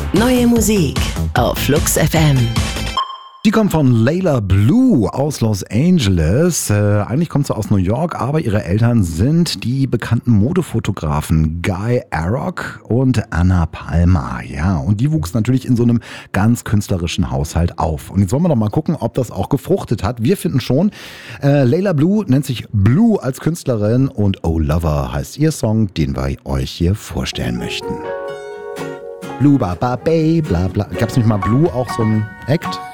Neue Musik auf Flux FM. Die kommt von Layla Blue aus Los Angeles. Eigentlich kommt sie aus New York, aber ihre Eltern sind die bekannten Modefotografen Guy Arrock und Anna Palmer. Ja, und die wuchs natürlich in so einem ganz künstlerischen Haushalt auf. Und jetzt wollen wir doch mal gucken, ob das auch gefruchtet hat. Wir finden schon. Layla Blue nennt sich Blue als Künstlerin und Oh Lover heißt ihr Song, den wir euch hier vorstellen möchten. Blue, ba, ba, bay, bla, bla. Gab's nicht mal Blue auch so ein Act?